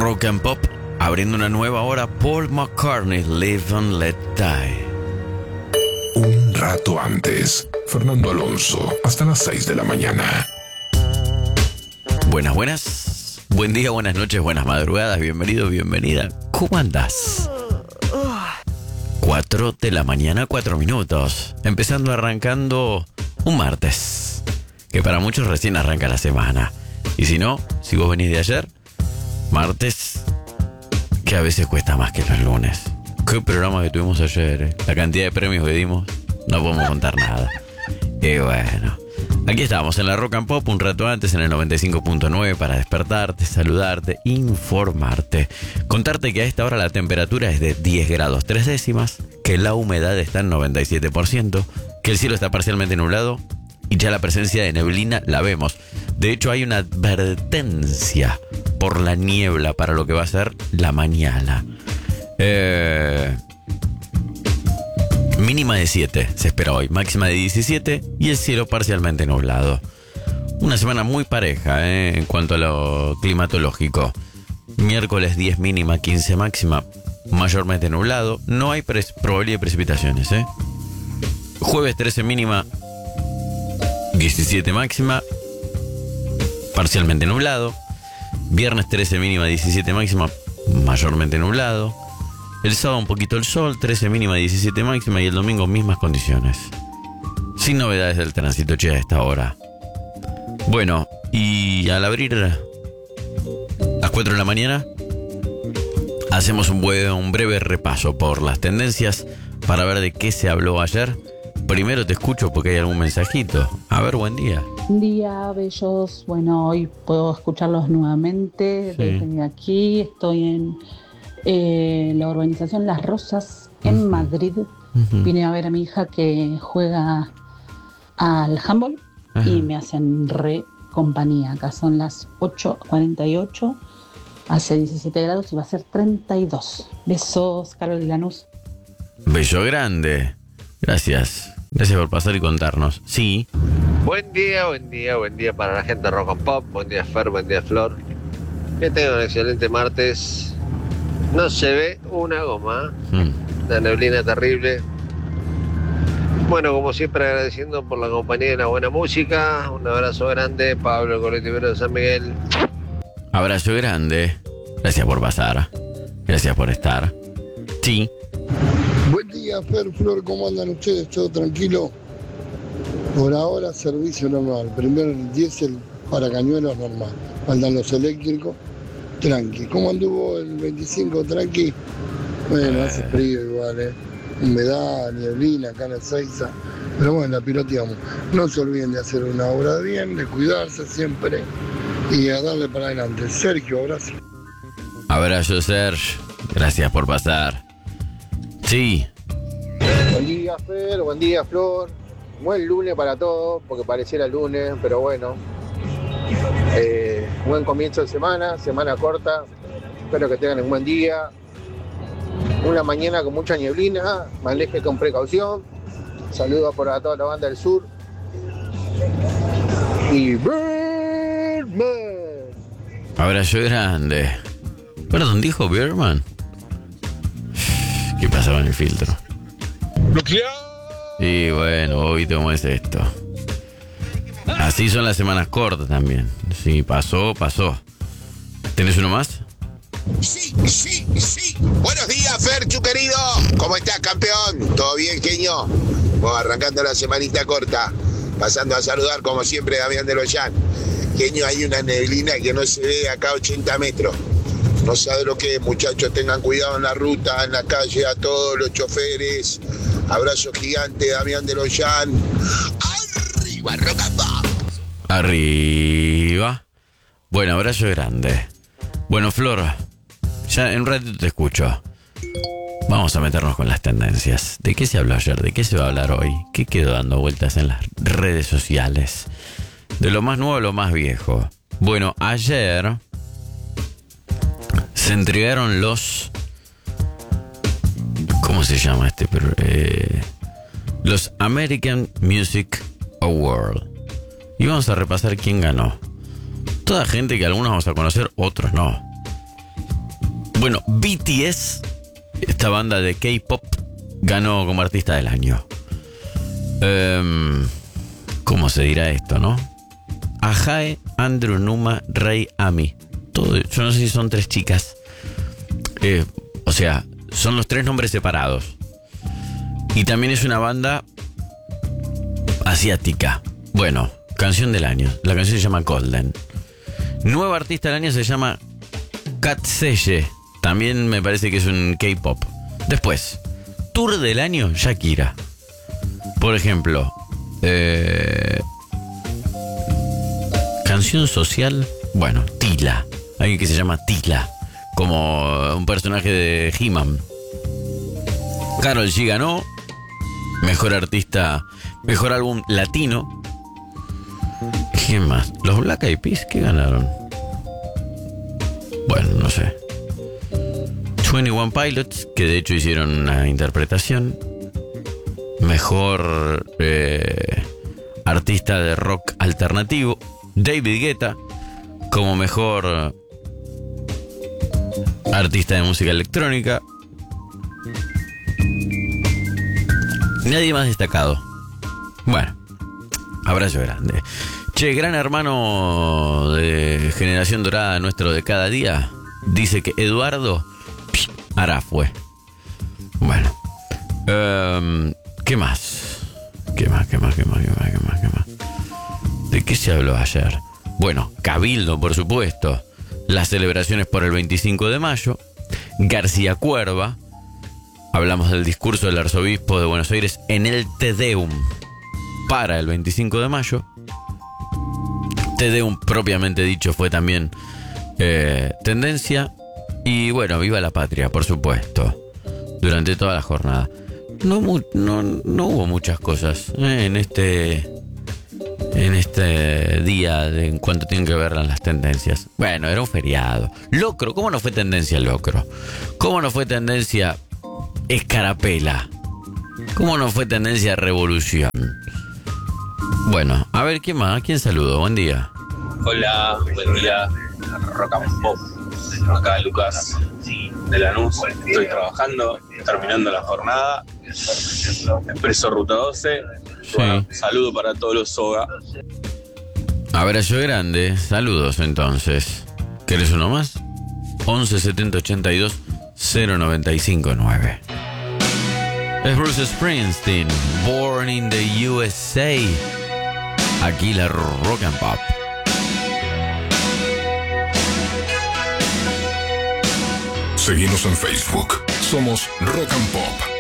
Rock and Pop, abriendo una nueva hora, Paul McCartney, Live and Let Die. Un rato antes, Fernando Alonso, hasta las 6 de la mañana. Buenas. Buen día, buenas noches, buenas madrugadas. Bienvenido, bienvenida. ¿Cómo andás? 4 de la mañana, 4 minutos. Arrancando un martes, que para muchos recién arranca la semana. Y si no, si vos venís de ayer, martes, que a veces cuesta más que los lunes. Qué programa que tuvimos ayer, La cantidad de premios que dimos, no podemos contar nada. Y bueno, aquí estamos en la Rock and Pop un rato antes en el 95.9 para despertarte, saludarte, informarte. Contarte que a esta hora la temperatura es de 10 grados 3 décimas, que la humedad está en 97%, que el cielo está parcialmente nublado y ya la presencia de neblina la vemos. De hecho, hay una advertencia por la niebla para lo que va a ser la mañana. Mínima de 7 se espera hoy, máxima de 17 y el cielo parcialmente nublado. Una semana muy pareja en cuanto a lo climatológico. Miércoles 10 mínima, 15 máxima, mayormente nublado. No hay probabilidad de precipitaciones. Jueves 13 mínima, 17 máxima, parcialmente nublado. Viernes 13 mínima, 17 máxima, mayormente nublado. El sábado un poquito el sol, 13 mínima, 17 máxima, y el domingo mismas condiciones. Sin novedades del tránsito, che, a esta hora. Bueno, y al abrir las 4 de la mañana, hacemos un breve repaso por las tendencias para ver de qué se habló ayer. Primero te escucho porque hay algún mensajito. A ver, buen día. Buen día, bellos. Bueno, hoy puedo escucharlos nuevamente. Sí. Desde aquí estoy en la urbanización Las Rosas, en Madrid. Vine a ver a mi hija que juega al handball. Ajá. Y me hacen re compañía. Acá son las 8:48, hace 17 grados y va a ser 32. Besos, Carol de Lanús. Beso grande. Gracias. Gracias por pasar y contarnos. Sí. Buen día para la gente de Rock and Pop. Buen día Fer, buen día Flor. Que tengan un excelente martes. No se ve una goma. La neblina terrible. Bueno, como siempre agradeciendo por la compañía y la buena música. Un abrazo grande, Pablo Colectivero de San Miguel. Abrazo grande. Gracias por pasar. Gracias por estar. Sí. Buen día, Fer, Flor, ¿cómo andan ustedes? ¿Todo tranquilo? Por ahora, servicio normal. Primero el diésel para cañuelos normal. Faltan los eléctricos, tranqui. ¿Cómo anduvo el 25, tranqui? Bueno, hace frío igual, humedad, nieblina, acá en Ezeiza. Pero bueno, la piloteamos. No se olviden de hacer una obra de bien, de cuidarse siempre y a darle para adelante. Sergio, abrazo. Abrazo, Sergio. Gracias por pasar. Sí. Buen día, Fer, buen día, Flor. Buen lunes para todos, porque pareciera lunes, pero bueno. Buen comienzo de semana corta. Espero que tengan un buen día. Una mañana con mucha nieblina, maneje con precaución. Saludos por a toda la banda del sur. Y Birdman. Abrazo grande. Perdón, ¿dijo Birdman? ¿Qué pasa con el filtro? Y bueno, hoy cómo es esto. Así son las semanas cortas también. Sí, pasó. ¿Tenés uno más? Sí. Buenos días, Ferchu, querido. ¿Cómo estás, campeón? ¿Todo bien, genio? Bueno, arrancando la semanita corta. Pasando a saludar, como siempre, Damián de Loyán. Genio, hay una neblina que no se ve acá a 80 metros. No sabe lo que es, muchachos. Tengan cuidado en la ruta, en la calle, a todos los choferes. Abrazo gigante, Damián de Loyán. ¡Arriba, Rock and Pop! Arriba. Bueno, abrazo grande. Bueno, Flor, ya en un ratito te escucho. Vamos a meternos con las tendencias. ¿De qué se habló ayer? ¿De qué se va a hablar hoy? ¿Qué quedó dando vueltas en las redes sociales? De lo más nuevo a lo más viejo. Bueno, ayer se entregaron los... ¿Cómo se llama este? Los American Music Awards. Y vamos a repasar quién ganó. Toda gente que algunos vamos a conocer, otros no. Bueno, BTS, esta banda de K-pop, ganó como artista del año. ¿Cómo se dirá esto, no? Ajae, Andrew, Numa, Rei, Ami. Todo, yo no sé si son 3 chicas. O sea, son los 3 nombres separados. Y también es una banda asiática. Bueno, canción del año. La canción se llama Golden. Nueva artista del año se llama Katseye. También me parece que es un K-pop. Después, tour del año, Shakira. Por ejemplo, canción social, bueno, Tila. Alguien que se llama Tila, como un personaje de He-Man. Karol G ganó mejor artista, mejor álbum latino. ¿Quién más? Los Black Eyed Peas, ¿qué ganaron? Bueno, no sé. 21 Pilots, que de hecho hicieron una interpretación. Mejor artista de rock alternativo, David Guetta, como mejor artista de música electrónica. Nadie más destacado. Bueno, abrazo grande. Che, gran hermano de Generación Dorada nuestro de cada día, dice que Eduardo Arafue. Bueno, ¿qué más? ¿Qué más? ¿De qué se habló ayer? Bueno, Cabildo, por supuesto. Las celebraciones por el 25 de mayo. García Cuerva. Hablamos del discurso del arzobispo de Buenos Aires en el Te Deum para el 25 de mayo. Te Deum propiamente dicho fue también tendencia. Y bueno, viva la patria, por supuesto, durante toda la jornada. No hubo muchas cosas en este día en cuanto tienen que ver las tendencias. Bueno, era un feriado. Locro, ¿cómo no fue tendencia Locro? ¿Cómo no fue tendencia Escarapela? ¿Cómo no fue tendencia Revolución? Bueno, a ver, ¿quién más? ¿A quién saludo? Buen día. Hola, buen día. Rock and Pop. Acá Lucas de Lanús. Estoy trabajando, terminando la jornada. Expreso Ruta 12. Bueno, saludo para todos los SOGA. Abrazo grande. Saludos entonces. ¿Querés uno más? 11 70 82 095 9. Es Bruce Springsteen, Born in the USA. Aquí la Rock and Pop. Seguimos en Facebook. Somos Rock and Pop.